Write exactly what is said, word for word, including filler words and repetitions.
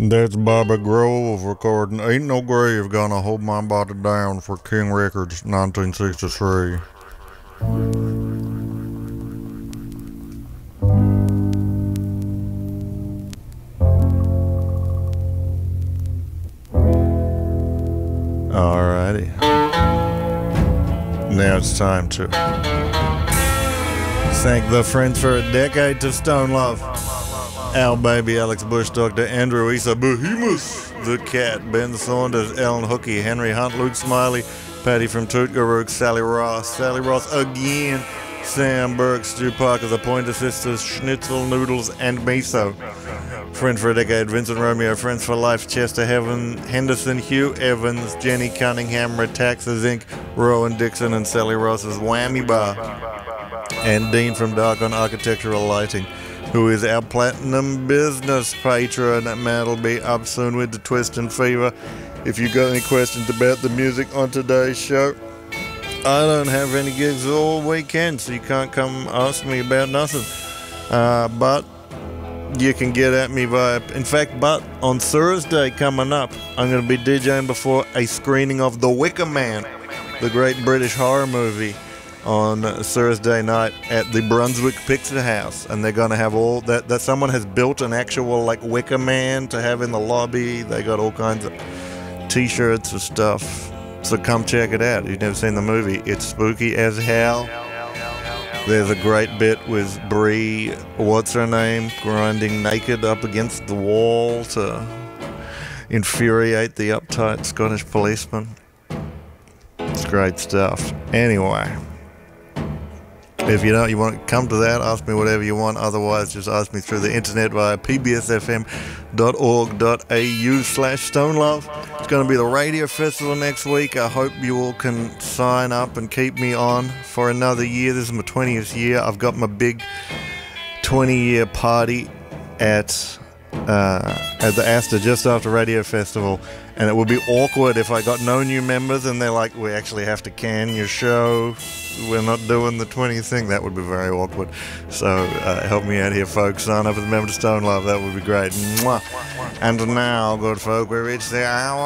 That's Bobby Grove recording Ain't No Grave Gonna Hold My Body Down for King Records, nineteen sixty-three. Alrighty. Now it's time to thank the friends for a decade of Stone Love. Al Baby, Alex Bush, Doctor Andrew Issa, Behemoth, The Cat, Ben Saunders, Alan Hookie, Henry Hunt, Luke Smiley, Patty from Tootgarook, Sally Ross, Sally Ross again, Sam Burke, Stu Parker, The Pointer Sisters, Schnitzel, Noodles, and Miso. Friends for a decade, Vincent Romeo, Friends for Life, Chester Heaven, Henderson, Hugh Evans, Jenny Cunningham, Retaxas Incorporated, Rowan Dixon, and Sally Ross's Whammy Bar. And Dean from Dark on Architectural Lighting, who is our Platinum Business patron. Matt'll be up soon with the Twist and Fever. If you got any questions about the music on today's show, I don't have any gigs all weekend, so you can't come ask me about nothing. Uh, but you can get at me via, in fact, but on Thursday coming up, I'm going to be DJing before a screening of The Wicker Man, the great British horror movie, on Thursday night at the Brunswick Picture House, and they're gonna have all that that someone has built an actual like Wicker Man to have in the lobby. They got all kinds of t-shirts and stuff, so come check it out. If you've never seen the movie, it's spooky as hell. There's a great bit with Brie, what's her name, grinding naked up against the wall to infuriate the uptight Scottish policeman. It's great stuff. Anyway, if you don't, you want to come to that, ask me whatever you want. Otherwise, just ask me through the internet via p b s f m dot org dot a u slash stonelove. It's going to be the radio festival next week. I hope you all can sign up and keep me on for another year. This is my twentieth year. I've got my big twenty-year party at uh, at the Astor just after Radio Festival. And it would be awkward if I got no new members and they're like, we actually have to can your show. We're not doing the twentieth thing. That would be very awkward. So uh, help me out here, folks. Sign up as a member to Stone Love. That would be great. Mwah. And now, good folk, we reach the hour.